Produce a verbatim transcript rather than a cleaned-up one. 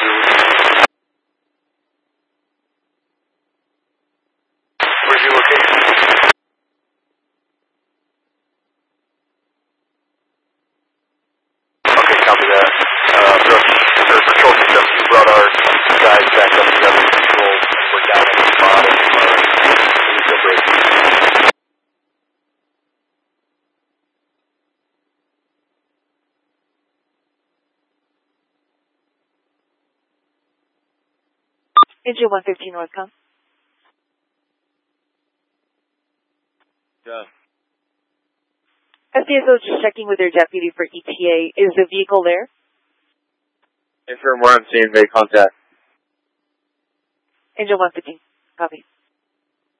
Where's your location? Okay, copy that. Uh, for, for patrol systems, we brought our guys back up together to patrol. We're down at the spot. Uh, so break. Engine one fifteen Northcom. Yeah. S D S O just checking with their deputy for E T A. Is the vehicle there? Interim one, I'm seeing, make contact. Engine one fifteen. Copy.